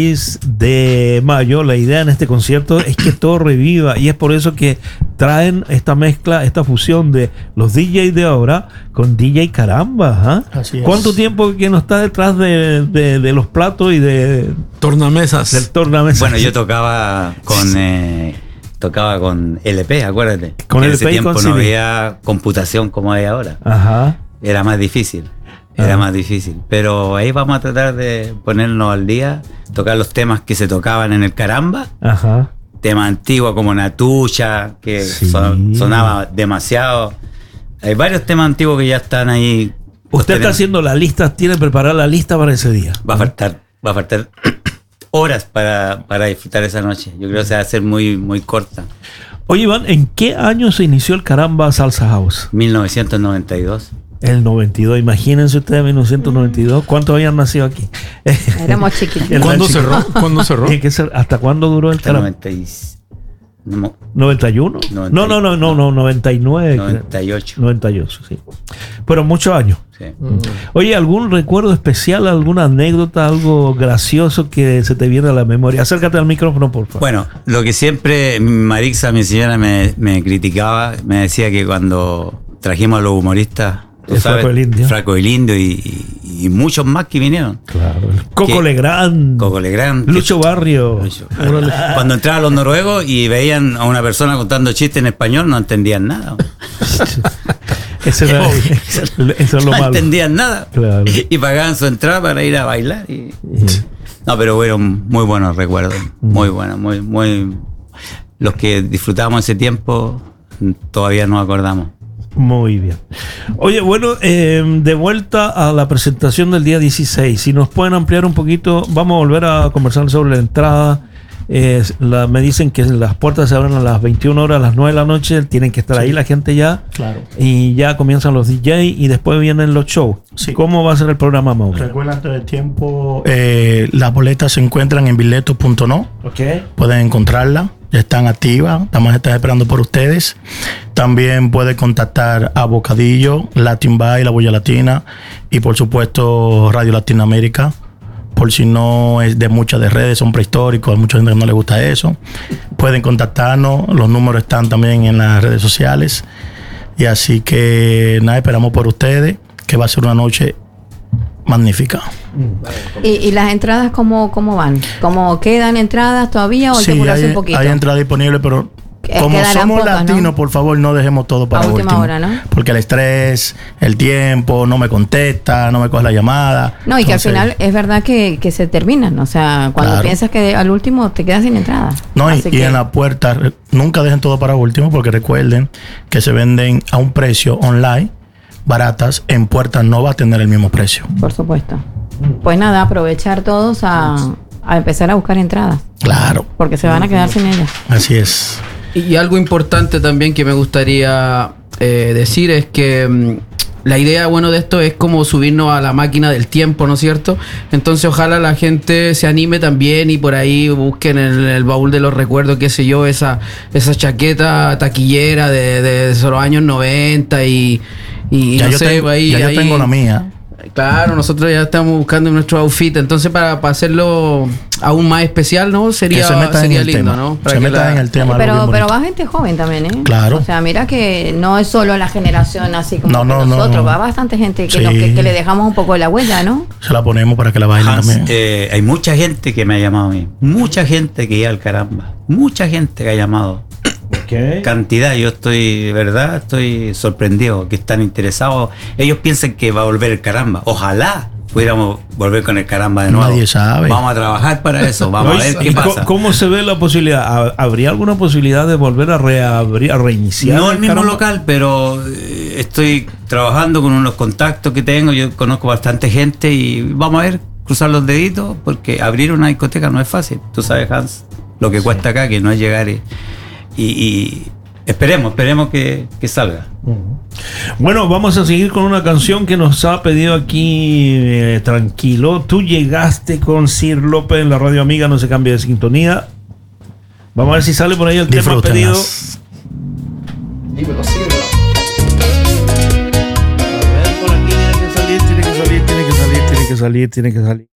de mayo, la idea en este concierto es que todo reviva, y es por eso que traen esta mezcla, esta fusión de los DJ de ahora con DJ Caramba. Así es. ¿Cuánto tiempo que no está detrás de los platos y de tornamesas? Del tornamesas. Bueno, yo tocaba con LP, acuérdate. Con en LP ese y tiempo con no CD. había computación como hay ahora. Ajá. Era más difícil. Era más difícil. Pero ahí vamos a tratar de ponernos al día, tocar los temas que se tocaban en el Caramba. Ajá. Temas antiguos como Natucha, que Sí. sonaba demasiado. Hay varios temas antiguos que ya están ahí. Usted está haciendo la lista, tiene preparada la lista para ese día. Va a faltar horas para disfrutar esa noche. Yo creo que se va a hacer muy, muy corta. Oye, Iván, ¿en qué año se inició el Caramba Salsa House? 1992. El 92, imagínense ustedes, 1992. ¿Cuántos habían nacido aquí? Éramos chiquitos. ¿Cuándo cerró? ¿Cuándo cerró? Tiene que ser, ¿hasta cuándo duró el Caramba? 91? No, 99. 98. 98, sí. Pero muchos años. Sí. Oye, ¿algún recuerdo especial, alguna anécdota, algo gracioso que se te viene a la memoria? Acércate al micrófono, por favor. Bueno, lo que siempre Marixa, mi señora, me criticaba, me decía que cuando trajimos a los humoristas, tú sabes, Flaco el Indio y muchos más que vinieron. Claro. Coco Legrand. Lucho Barrio. Cuando entraban los noruegos y veían a una persona contando chistes en español, no entendían nada. Eso es lo malo. No entendían nada. Claro. Y pagaban su entrada para ir a bailar. No, pero fueron muy buenos recuerdos. Muy buenos. Muy. Los que disfrutábamos ese tiempo todavía nos acordamos. Muy bien. Oye, bueno, de vuelta a la presentación del día 16. Si nos pueden ampliar un poquito, vamos a volver a conversar sobre la entrada. Me dicen que las puertas se abren a las 21 horas, a las 9 de la noche. Tienen que estar ahí la gente ya. Claro. Y ya comienzan los DJ y después vienen los shows. Sí. ¿Cómo va a ser el programa, Mauro? Recuerda antes del tiempo, las boletas se encuentran en biletos.no. Okay. Pueden encontrarla. Ya están activas, estamos esperando por ustedes. También puede contactar a Bocadillo, Latin Bay, La Bulla Latina y por supuesto Radio Latinoamérica. Por si no es de muchas de redes, son prehistóricos, a mucha gente que no le gusta eso. Pueden contactarnos, los números están también en las redes sociales. Y así que nada, esperamos por ustedes, que va a ser una noche magnífica. ¿Y las entradas cómo van? ¿Cómo quedan entradas todavía o hay que apurarse un poquito? Hay entradas disponibles, pero como somos pocas, latinos, ¿no? Por favor, no dejemos todo para última hora, ¿no? Porque el estrés, el tiempo, no me contesta, no me coge la llamada. No, y que al final es verdad que se terminan. O sea, cuando piensas que al último te quedas sin entrada. No, y en la puerta, nunca dejen todo para último, porque recuerden que se venden a un precio online, baratas, en puertas no va a tener el mismo precio. Por supuesto. Pues nada, aprovechar todos a empezar a buscar entradas. Claro. Porque se van a quedar sin ellas. Así es. Y algo importante también que me gustaría decir es que la idea, bueno, de esto es como subirnos a la máquina del tiempo, ¿no es cierto? Entonces ojalá la gente se anime también y por ahí busquen en el baúl de los recuerdos, qué sé yo, esa chaqueta taquillera de los años 90 y ya no yo sé, tengo, ahí, ya yo tengo la mía. Claro, nosotros ya estamos buscando nuestro outfit, entonces para hacerlo aún más especial, ¿no? Sería lindo, tema. ¿no? Se metan en el tema. Pero va gente joven también, ¿eh? Claro. O sea, mira que no es solo la generación así como nosotros, no. va bastante gente que le dejamos un poco de la huella, ¿no? Se la ponemos para que la bailen también. Hay mucha gente que me ha llamado a mí, mucha gente que iba al Caramba, mucha gente que ha llamado. Okay. Cantidad, yo estoy sorprendido que están interesados. Ellos piensan que va a volver el Caramba. Ojalá pudiéramos volver con el Caramba de nuevo. Nadie sabe. Vamos a trabajar para eso, vamos a ver qué pasa. ¿Cómo se ve la posibilidad? ¿Habría alguna posibilidad de volver a reiniciar? No el mismo local, pero estoy trabajando con unos contactos que tengo. Yo conozco bastante gente y vamos a ver, cruzar los deditos, porque abrir una discoteca no es fácil. Tú sabes, Hans, lo que cuesta acá, que no es llegar y esperemos que salga. Bueno, vamos a seguir con una canción que nos ha pedido aquí Tranquilo. Tú llegaste con Sir López en la radio amiga, no se cambia de sintonía. Vamos a ver si sale por ahí el tema pedido. Dímelo, Sir. A ver, por aquí tiene que salir.